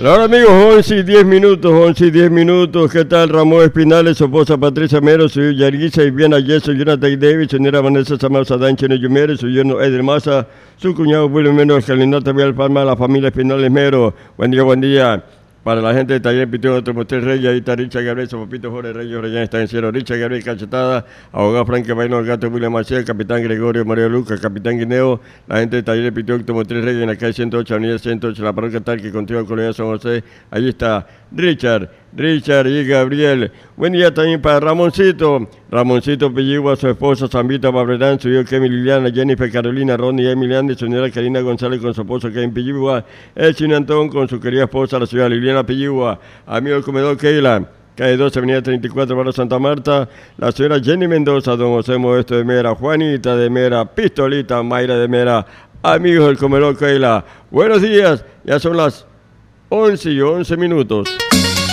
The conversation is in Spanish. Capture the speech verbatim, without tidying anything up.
Ahora amigos, once y diez minutos, once y diez minutos. ¿Qué tal? Ramón Espinales, su esposa Patricia Mero, su hija Yarguisa, Viviana Yeso, Jonathan Davis, su señora Vanessa Samasa Danchene Yumere, su yerno Edel Maza, su cuñado William Mero, Calinata Vial Palma, la familia Espinales Mero. Buen día, buen día. Para la gente de Taller Pitón, Automotriz Reyes, ahí está Richard Gabriel, su papito Jorge Reyes, Reyes está en cielo. Richard Gabriel Cachetada, abogado Frank Baino, el gato William Maciel, capitán Gregorio María Lucas, capitán Guineo, la gente de Taller Pitón, Automotriz Reyes, en la calle ciento ocho, avenida ciento ocho, la parroquia tal que continúa con la San José. Allí está Richard, Richard y Gabriel. Buen día también para Ramoncito, Ramoncito Pelligua, su esposa Zambita Barberán, su hijo Kevin Liliana, Jennifer Carolina, Ronnie Emiliano y su señora Karina González con su esposo Kevin Pelligua, el Chino Antón con su querida esposa, la señora Liliana Pelligua, amigo del comedor Keila, calle doce, avenida treinta y cuatro, barrio Santa Marta, la señora Jenny Mendoza, don José Modesto de Mera, Juanita de Mera, Pistolita, Mayra de Mera, amigos del comedor Keila. Buenos días, ya son las once y once minutos.